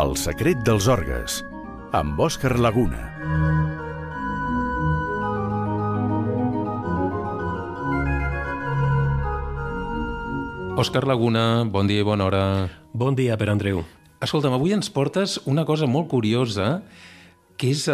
El secret dels orgues, amb Òscar Laguna. Òscar Laguna, bon dia i bona hora. Bon dia, Pere Andreu. Escolta'm, avui ens portes una cosa molt curiosa, que és,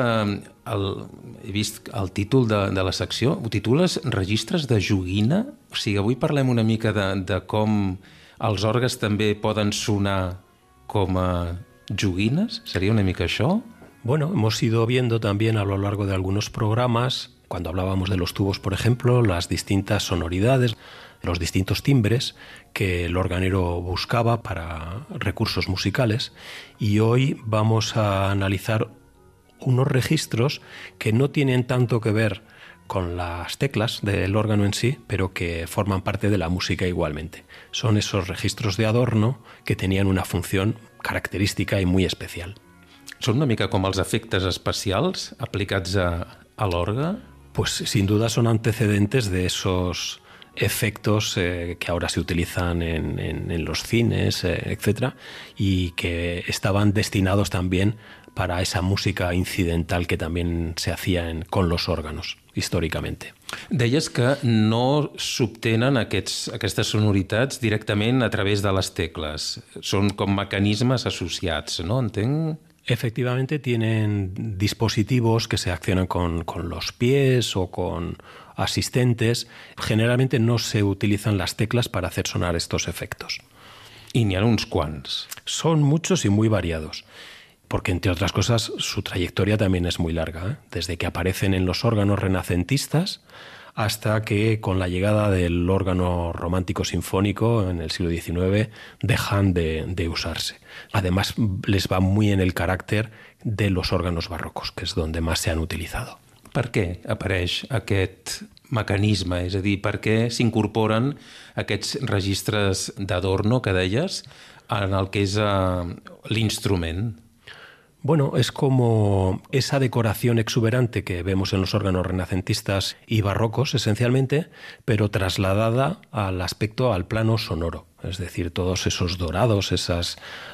he vist el títol de la secció, ho titules Registres de joguina? O sigui, avui parlem una mica de com els orgues també poden sonar com a joguines? Seria una mica això? Bueno, hemos ido viendo también a lo largo de algunos programas, cuando hablábamos de los tubos, por ejemplo, las distintas sonoridades, los distintos timbres que el organero buscaba para recursos musicales, y hoy vamos a analizar unos registros que no tienen tanto que ver con las teclas del órgano en sí, pero que forman parte de la música igualmente. Son esos registros de adorno que tenían una función característica y muy especial. Són una mica com els efectes especials aplicats a l'orgue? Pues sin duda son antecedentes de esos efectos que ahora se utilizan en los cines, etcétera, y que estaban destinados también para esa música incidental que también se hacía con los órganos, històricamente. Deies que no s'obtenen aquestes sonoritats directament a través de les tecles. Són com mecanismes associats, ¿no? Entenc? Efectivamente, tienen dispositivos que se accionan con los pies o con asistentes. Generalmente no se utilizan las teclas para hacer sonar estos efectos. I n'hi ha uns quants. Son muchos y muy variados, porque entre otras cosas su trayectoria también es muy larga, ¿eh? Desde que aparecen en los órganos renacentistas hasta que con la llegada del órgano romántico sinfónico en el siglo XIX dejan de usarse. Además, les va muy en el carácter de los órganos barrocos, que és donde más se han utilizado. Per què apareix aquest mecanisme? És a dir, per què s'incorporen aquests registres d'adorno que deies en el que és l'instrument? Bueno, es como esa decoración exuberante que vemos en los órganos renacentistas y barrocos, esencialmente, pero trasladada al aspecto, al plano sonoro. Es decir, todos esos dorados, esas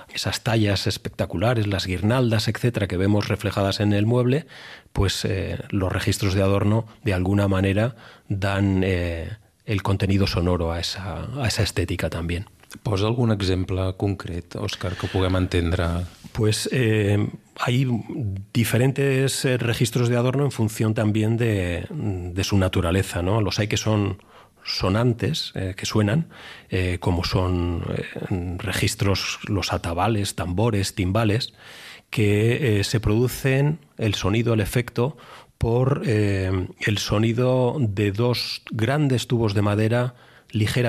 tallas espectaculares, las guirnaldas, etcétera, que vemos reflejadas en el mueble, pues los registros de adorno, de alguna manera, dan el contenido sonoro a esa estética también. Posa algun exemple concret, Òscar, que puguem entendre? Pues hay diferentes registros de adorno en función también de su naturaleza, ¿no? Los hay que son sonantes, que suenan, como son registros, los atabales, tambores, timbales, que se producen el sonido, el efecto, por el sonido de dos grandes tubos de madera ligeramente